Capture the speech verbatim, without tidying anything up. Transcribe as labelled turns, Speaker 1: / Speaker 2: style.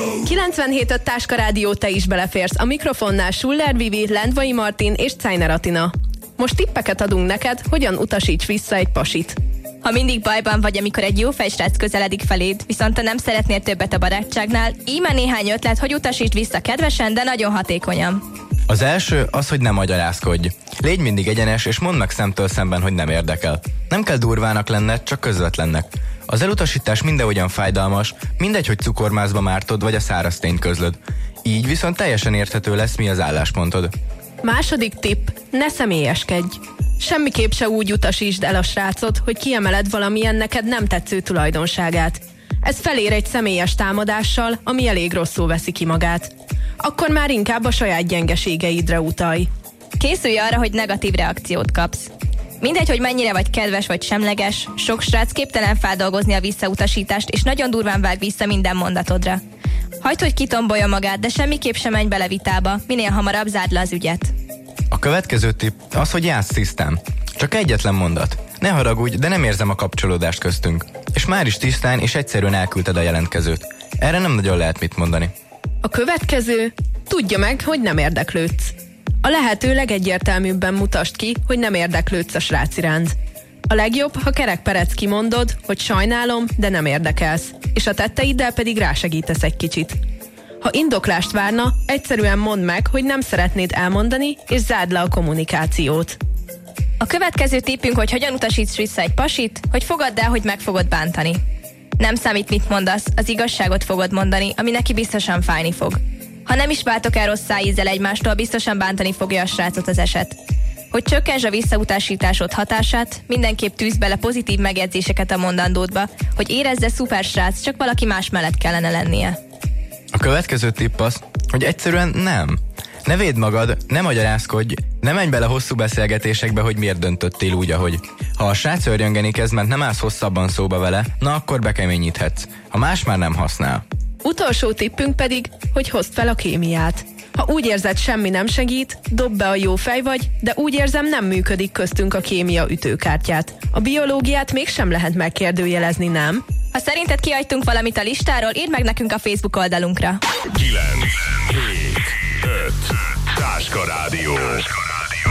Speaker 1: kilencvenhét öt Táska Rádió, te is beleférsz. A mikrofonnál Schuller Vivi, Lendvai Martin és Czajner Atina. Most tippeket adunk neked, hogyan utasíts vissza egy pasit.
Speaker 2: Ha mindig bajban vagy, amikor egy jó fejsrác közeledik feléd, viszont te nem szeretnél többet a barátságnál, íme néhány ötlet, hogy utasítsd vissza kedvesen, de nagyon hatékonyan.
Speaker 3: Az első az, hogy ne magyarázkodj. Légy mindig egyenes, és mondd meg szemtől szemben, hogy nem érdekel. Nem kell durvának lenned, csak közvetlennek. Az elutasítás mindenhogyan fájdalmas, mindegy, hogy cukormászba mártod, vagy a száraz tényt közlöd. Így viszont teljesen érthető lesz, mi az álláspontod.
Speaker 1: Második tipp, ne személyeskedj. Semmiképp se úgy utasítsd el a srácot, hogy kiemeled valamilyen neked nem tetsző tulajdonságát. Ez felér egy személyes támadással, ami elég rosszul veszi ki magát. Akkor már inkább a saját gyengeségeidre utalj.
Speaker 2: Készülj arra, hogy negatív reakciót kapsz. Mindegy, hogy mennyire vagy kedves vagy semleges, sok srác képtelen feldolgozni a visszautasítást, és nagyon durván vág vissza minden mondatodra. Hagyd, hogy kitombolja magát, de semmiképp sem menj bele vitába, minél hamarabb zárd le az ügyet.
Speaker 3: A következő tipp az, hogy játsz tisztán. Csak egyetlen mondat. Ne haragudj, de nem érzem a kapcsolódást köztünk. És már is tisztán és egyszerűen elküldted a jelentkezőt. Erre nem nagyon lehet mit mondani.
Speaker 1: A következő, tudja meg, hogy nem érdeklődsz. A lehető legegyértelműbben mutasd ki, hogy nem érdeklődsz a srác iránt. A legjobb, ha kerekperec kimondod, hogy sajnálom, de nem érdekelsz, és a tetteiddel pedig rásegítesz egy kicsit. Ha indoklást várna, egyszerűen mondd meg, hogy nem szeretnéd elmondani, és zárd le a kommunikációt.
Speaker 2: A következő tippünk, hogy hogyan utasíts vissza egy pasit, hogy fogadd el, hogy meg fogod bántani. Nem számít, mit mondasz, az igazságot fogod mondani, ami neki biztosan fájni fog. Ha nem is váltok el rossz szájízzel egymástól, biztosan bántani fogja a srácot az eset. Hogy csökkentsd a visszautasításod hatását, mindenképp tűzd bele pozitív megjegyzéseket a mondandódba, hogy érezze szuper srác, csak valaki más mellett kellene lennie.
Speaker 3: A következő tipp az, hogy egyszerűen nem. Ne védd magad, ne magyarázkodj, ne menj bele hosszú beszélgetésekbe, hogy miért döntöttél úgy, ahogy. Ha a srác örjöngeni kezd, mert nem állsz hosszabban szóba vele, na akkor bekeményíthetsz. Ha más már nem használ.
Speaker 1: Utolsó tippünk pedig, hogy hozd fel a kémiát. Ha úgy érzed, semmi nem segít, dob be a jó fej vagy, de úgy érzem, nem működik köztünk a kémia ütőkártyát. A biológiát mégsem lehet megkérdőjelezni, nem?
Speaker 2: Ha szerinted kihagytunk valamit a listáról, írd meg nekünk a Facebook oldalunkra.
Speaker 4: kilenc, hét, öt Táska Rádió.